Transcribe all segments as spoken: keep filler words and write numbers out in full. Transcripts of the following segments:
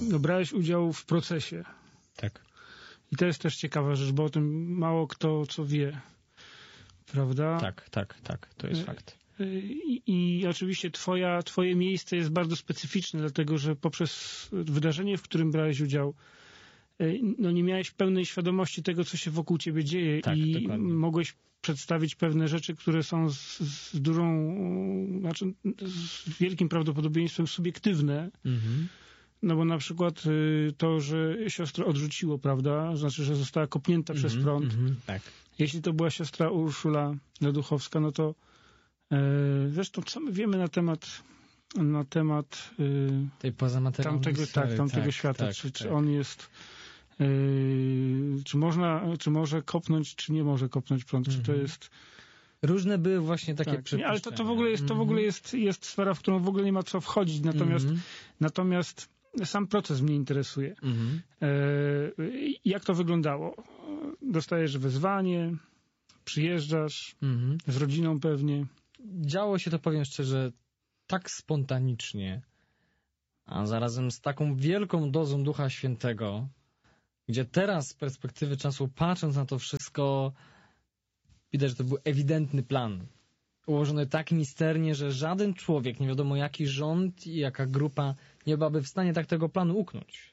no, brałeś udział w procesie. Tak. I to jest też ciekawa rzecz, bo o tym mało kto co wie. Prawda? Tak, tak, tak. To jest fakt. I, i oczywiście twoja, twoje miejsce jest bardzo specyficzne, dlatego że poprzez wydarzenie, w którym brałeś udział, no nie miałeś pełnej świadomości tego, co się wokół ciebie dzieje tak, i dokładnie. mogłeś przedstawić pewne rzeczy, które są z, z dużą, znaczy z wielkim prawdopodobieństwem subiektywne. Mhm. No bo na przykład to, że siostrę odrzuciło, prawda? Znaczy, że została kopnięta mm-hmm, przez prąd. Mm-hmm, tak. Jeśli to była siostra Urszula Leduchowska, no to e, zresztą co my wiemy na temat na temat e, tej pozamaterialnej tamtego, sfery, tak, tamtego tak, świata. tak, czy, tak. czy on jest e, czy można, czy może kopnąć, czy nie może kopnąć prąd, mm-hmm. czy to jest różne były właśnie takie tak, przypuszczenia. ale to, to w ogóle jest, to w ogóle jest, jest sfera, w którą w ogóle nie ma co wchodzić, natomiast mm-hmm. natomiast sam proces mnie interesuje. Mm-hmm. E, jak to wyglądało? Dostajesz wezwanie, przyjeżdżasz mm-hmm. z rodziną pewnie. Działo się to, powiem szczerze, tak spontanicznie, a zarazem z taką wielką dozą Ducha Świętego, gdzie teraz z perspektywy czasu, patrząc na to wszystko, widać, że to był ewidentny plan. Ułożony tak misternie, że żaden człowiek, nie wiadomo jaki rząd i jaka grupa, nie byłaby w stanie tak tego planu uknąć.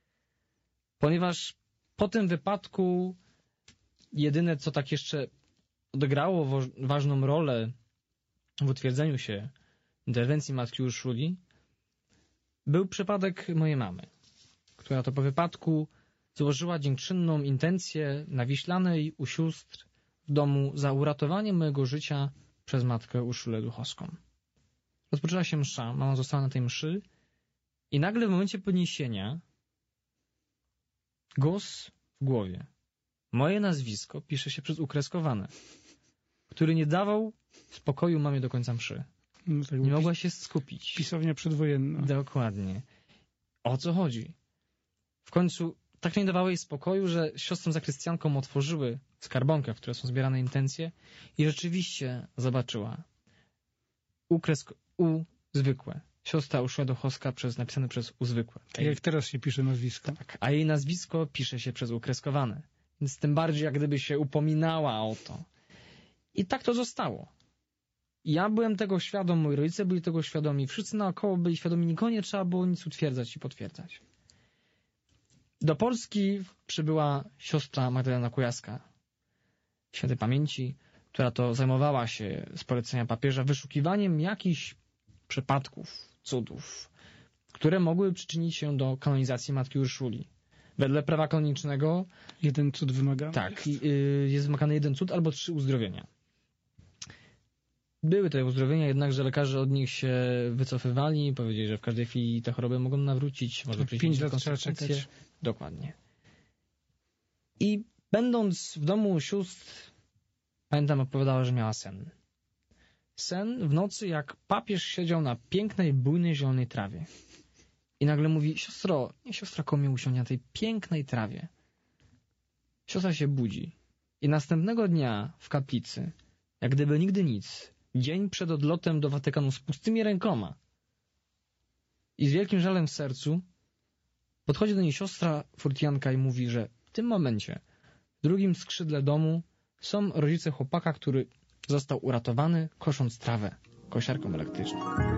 Ponieważ po tym wypadku jedyne, co tak jeszcze odegrało wo- ważną rolę w utwierdzeniu się interwencji matki Urszuli, był przypadek mojej mamy, która to po wypadku złożyła dziękczynną intencję na Wiślanej u sióstr w domu za uratowanie mojego życia przez matkę Urszulę Duchowską. Rozpoczęła się msza, mama została na tej mszy i nagle w momencie podniesienia głos w głowie. Moje nazwisko pisze się przez ukreskowane, który nie dawał spokoju mamie do końca mszy. No tak, nie mogła się skupić. Pisownia przedwojenna. Dokładnie. O co chodzi? W końcu tak nie dawało jej spokoju, że siostrom zakrystiankom otworzyły skarbonkę, w której są zbierane intencje i rzeczywiście zobaczyła ukresk U zwykłe. Siostra Urszula Duchowska przez, napisane przez U zwykłe. Tak jak teraz się pisze nazwisko. Tak, a jej nazwisko pisze się przez ukreskowane. Więc tym bardziej jak gdyby się upominała o to. I tak to zostało. Ja byłem tego świadom, moi rodzice byli tego świadomi, wszyscy naokoło byli świadomi, nikogo nie trzeba było nic utwierdzać i potwierdzać. Do Polski przybyła siostra Magdalena Kujaska, świętej pamięci, która to zajmowała się z polecenia papieża wyszukiwaniem jakichś przypadków, cudów, które mogły przyczynić się do kanonizacji matki Urszuli. Wedle prawa kanonicznego jeden cud wymagany. Tak, jest, jest wymagany jeden cud albo trzy uzdrowienia. Były te uzdrowienia, jednakże lekarze od nich się wycofywali, powiedzieli, że w każdej chwili te choroby mogą nawrócić, może przyjść pięć lat trzeba czekać. Dokładnie. I będąc w domu sióstr, pamiętam, opowiadała, że miała sen. Sen w nocy, jak papież siedział na pięknej, bujnej, zielonej trawie. I nagle mówi, siostro, niech siostra komie usiądzie na tej pięknej trawie. Siostra się budzi. I następnego dnia w kaplicy, jak gdyby nigdy nic, dzień przed odlotem do Watykanu z pustymi rękoma i z wielkim żalem w sercu, podchodzi do niej siostra Furtianka i mówi, że w tym momencie w drugim skrzydle domu są rodzice chłopaka, który został uratowany, kosząc trawę kosiarką elektryczną.